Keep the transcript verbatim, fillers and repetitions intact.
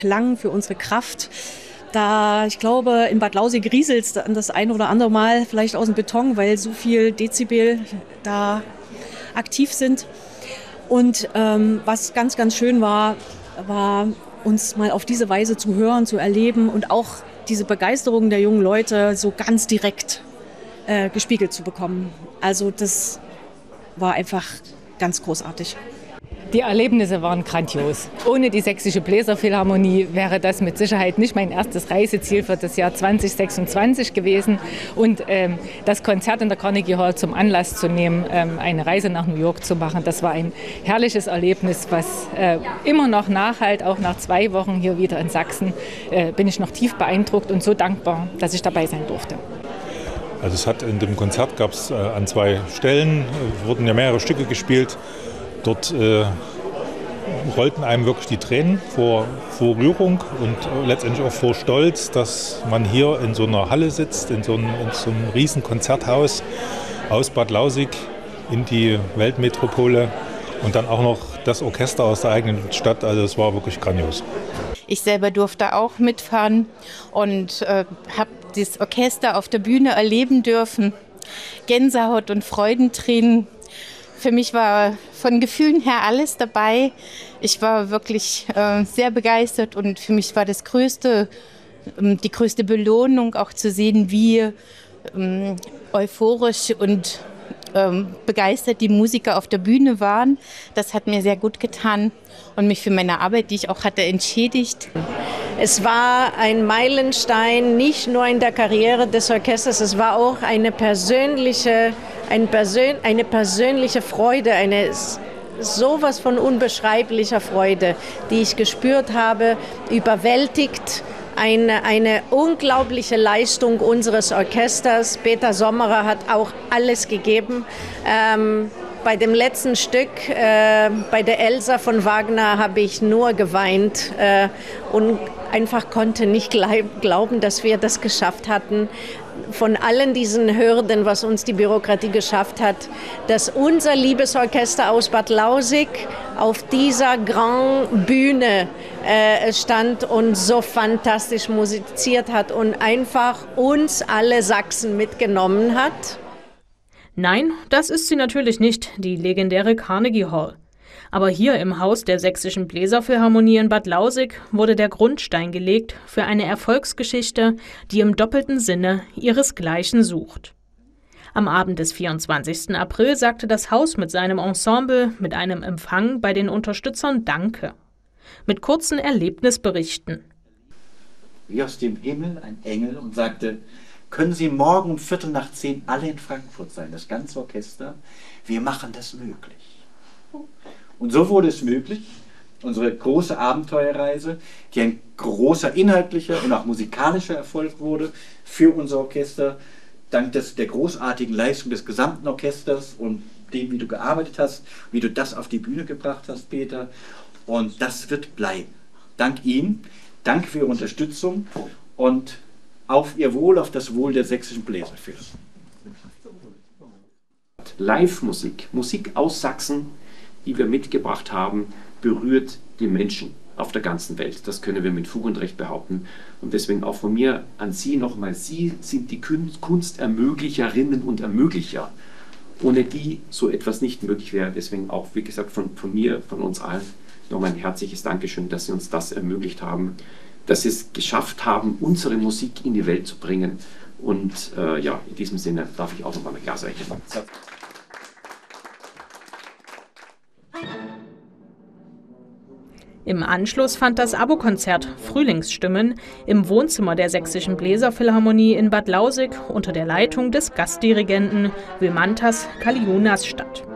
Klang, für unsere Kraft. Da, ich glaube, in Bad Lausig rieselt es das ein oder andere Mal vielleicht aus dem Beton, weil so viel Dezibel da aktiv sind. Und ähm, was ganz, ganz schön war, war uns mal auf diese Weise zu hören, zu erleben und auch diese Begeisterung der jungen Leute so ganz direkt äh, gespiegelt zu bekommen. Also das war einfach ganz großartig. Die Erlebnisse waren grandios. Ohne die Sächsische Bläserphilharmonie wäre das mit Sicherheit nicht mein erstes Reiseziel für das Jahr zwanzig sechsundzwanzig gewesen. Und ähm, das Konzert in der Carnegie Hall zum Anlass zu nehmen, ähm, eine Reise nach New York zu machen, das war ein herrliches Erlebnis, was äh, immer noch nachhalt. Auch nach zwei Wochen hier wieder in Sachsen äh, bin ich noch tief beeindruckt und so dankbar, dass ich dabei sein durfte. Also es hat in dem Konzert gab es äh, an zwei Stellen, äh, wurden ja mehrere Stücke gespielt. Dort äh, rollten einem wirklich die Tränen vor, vor Rührung und äh, letztendlich auch vor Stolz, dass man hier in so einer Halle sitzt, in so einem, in so einem riesen Konzerthaus aus Bad Lausig in die Weltmetropole und dann auch noch das Orchester aus der eigenen Stadt. Also es war wirklich grandios. Ich selber durfte auch mitfahren und äh, habe das Orchester auf der Bühne erleben dürfen. Gänsehaut und Freudentränen. Für mich war von Gefühlen her alles dabei. Ich war wirklich äh, sehr begeistert und für mich war das größte, ähm, die größte Belohnung auch zu sehen, wie ähm, euphorisch und ähm, begeistert die Musiker auf der Bühne waren. Das hat mir sehr gut getan und mich für meine Arbeit, die ich auch hatte, entschädigt. Es war ein Meilenstein, nicht nur in der Karriere des Orchesters, es war auch eine persönliche, ein Persön- eine persönliche Freude, eine sowas von unbeschreiblicher Freude, die ich gespürt habe, überwältigt. Eine, eine unglaubliche Leistung unseres Orchesters. Peter Sommerer hat auch alles gegeben. Ähm, Bei dem letzten Stück, äh, bei der Elsa von Wagner, habe ich nur geweint äh, und einfach konnte nicht glauben, dass wir das geschafft hatten. Von allen diesen Hürden, was uns die Bürokratie geschafft hat, dass unser Liebesorchester aus Bad Lausig auf dieser Grand Bühne äh, stand und so fantastisch musiziert hat und einfach uns alle Sachsen mitgenommen hat. Nein, das ist sie natürlich nicht, die legendäre Carnegie Hall. Aber hier im Haus der Sächsischen Bläserphilharmonie in Bad Lausig wurde der Grundstein gelegt für eine Erfolgsgeschichte, die im doppelten Sinne ihresgleichen sucht. Am Abend des vierundzwanzigsten April sagte das Haus mit seinem Ensemble mit einem Empfang bei den Unterstützern Danke. Mit kurzen Erlebnisberichten. Wie aus dem Himmel ein Engel und sagte: Können Sie morgen um Viertel nach zehn alle in Frankfurt sein, das ganze Orchester? Wir machen das möglich. Und so wurde es möglich, unsere große Abenteuerreise, die ein großer inhaltlicher und auch musikalischer Erfolg wurde für unser Orchester, dank des, der großartigen Leistung des gesamten Orchesters und dem, wie du gearbeitet hast, wie du das auf die Bühne gebracht hast, Peter. Und das wird bleiben. Dank Ihnen, danke für Ihre Unterstützung und auf Ihr Wohl, auf das Wohl der Sächsischen Bläserphilharmonie. Live-Musik, Musik aus Sachsen, die wir mitgebracht haben, berührt die Menschen auf der ganzen Welt. Das können wir mit Fug und Recht behaupten. Und deswegen auch von mir an Sie nochmal, Sie sind die Kunstermöglicherinnen und Ermöglicher, ohne die so etwas nicht möglich wäre. Deswegen auch, wie gesagt, von, von mir, von uns allen nochmal ein herzliches Dankeschön, dass Sie uns das ermöglicht haben, dass Sie es geschafft haben, unsere Musik in die Welt zu bringen. Und äh, ja, in diesem Sinne darf ich auch nochmal ein Glas reichen. Im Anschluss fand das Abokonzert Frühlingsstimmen im Wohnzimmer der Sächsischen Bläserphilharmonie in Bad Lausig unter der Leitung des Gastdirigenten Vilmantas Kaliunas statt.